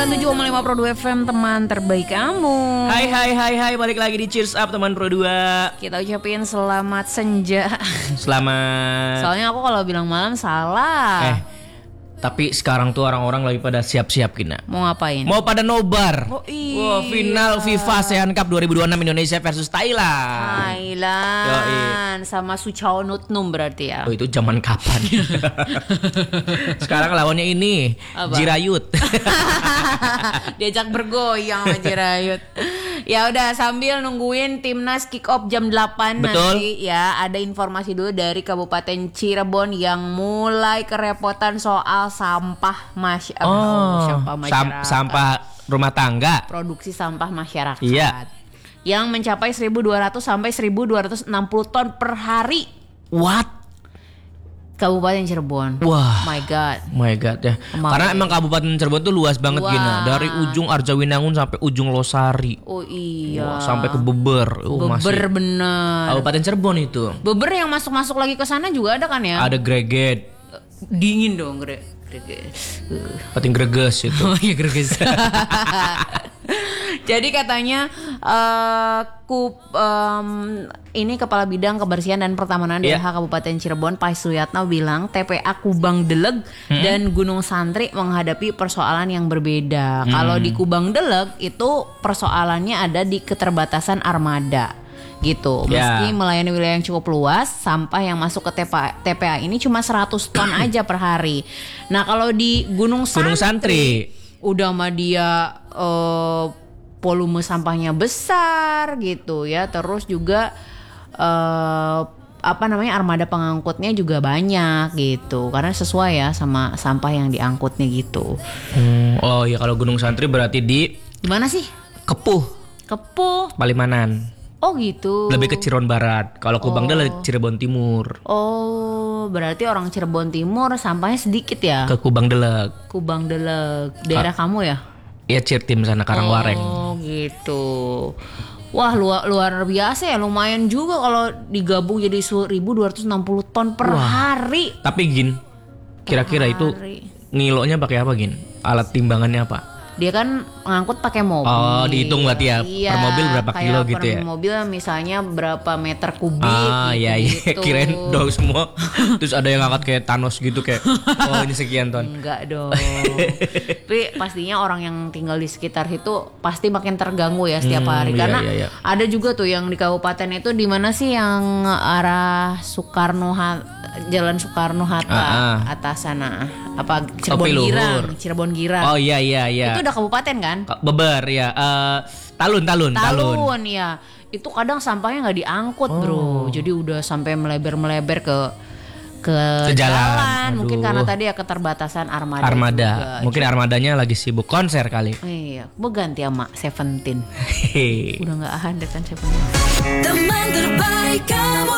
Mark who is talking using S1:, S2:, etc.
S1: 97,5 Pro 2 FM, teman terbaik kamu.
S2: Hai, balik lagi di Cheers Up teman Pro 2.
S1: Kita ucapin selamat senja.
S2: Selamat.
S1: Soalnya aku kalau bilang malam salah.
S2: Tapi sekarang tuh orang-orang lagi pada siap-siap Kina.
S1: Mau ngapain?
S2: Mau pada nobar.
S1: Oh iya.
S2: Wah, final FIFA ASEAN Cup 2026 Indonesia versus Thailand.
S1: Thailand sama Suchaonutnum berarti ya.
S2: Oh, itu zaman kapan? Sekarang lawannya ini
S1: Apa?
S2: Jirayut.
S1: Diajak bergoyang sama Jirayut. Ya udah, sambil nungguin timnas kick off jam 8.
S2: Betul.
S1: Nanti ya ada informasi dulu dari Kabupaten Cirebon yang mulai kerepotan soal sampah masyarakat.
S2: Sampah rumah tangga.
S1: Produksi sampah masyarakat.
S2: Iya.
S1: Yang mencapai 1.200 sampai 1.260 ton per hari.
S2: What?
S1: Kabupaten Cirebon.
S2: Wah.
S1: My God
S2: Ya.
S1: Kemarin.
S2: Karena emang Kabupaten Cirebon tuh luas banget
S1: Luas.
S2: Gina. Dari ujung Arjawinangun sampai ujung Losari.
S1: Oh iya.
S2: Wah, sampai ke Beber.
S1: Beber bener.
S2: Kabupaten Cirebon itu.
S1: Beber yang masuk lagi ke sana juga ada kan ya?
S2: Ada Greget.
S1: Dingin dong greget.
S2: Pating Greges itu.
S1: Oh iya, greges. Jadi katanya ini Kepala Bidang Kebersihan dan Pertamanan DLH Kabupaten Cirebon Pak Suyatno bilang TPA Kubang Deleg dan Gunung Santri menghadapi persoalan yang berbeda. Kalau di Kubang Deleg itu persoalannya ada di keterbatasan armada gitu. Meski melayani wilayah yang cukup luas, sampah yang masuk ke TPA ini cuma 100 ton aja per hari. Nah, kalau di Gunung Santri udah mah dia volume sampahnya besar gitu ya. Terus juga armada pengangkutnya juga banyak gitu. Karena sesuai ya sama sampah yang diangkutnya gitu.
S2: Oh iya, kalau Gunung Santri berarti di
S1: Gimana sih?
S2: Kepuh, Palimanan.
S1: Oh gitu.
S2: Lebih ke Cirebon Barat. Kalau Kubang Deleg Cirebon Timur.
S1: Oh, berarti orang Cirebon Timur sampahnya sedikit ya?
S2: Ke Kubang Deleg.
S1: Kubang Deleg, daerah kamu ya?
S2: Iya, Cirtim sana Karangwareng.
S1: Oh gitu. Wah, luar biasa ya. Lumayan juga kalau digabung jadi 1.260 ton per hari.
S2: Tapi Gin, kira-kira itu ngilonya pakai apa Gin? Alat timbangannya apa?
S1: Dia kan ngangkut pakai mobil.
S2: Oh, dihitung berarti ya.
S1: Iya,
S2: per mobil berapa kilo gitu ya?
S1: Per mobil misalnya berapa meter kubik
S2: gitu. Kirain dong semua. Terus ada yang ngangkat kayak Thanos gitu kayak oh ini sekian ton.
S1: Enggak dong. Tapi pastinya orang yang tinggal di sekitar itu pasti makin terganggu ya setiap hari. Karena ada juga tuh yang di kabupaten itu di mana sih yang arah Jalan Soekarno Hatta atas sana Cirebon Girang.
S2: Oh iya.
S1: Itu udah kabupaten kan?
S2: Beber ya. Talun
S1: ya. Itu kadang sampahnya nggak diangkut bro. Jadi udah sampai melebar ke jalan. Mungkin karena tadi ya keterbatasan armada juga.
S2: Mungkin armadanya lagi sibuk konser kali.
S1: Iya, mau ganti sama Seventeen. Udah nggak ada kan Seventeen.
S3: Teman terbaik kamu.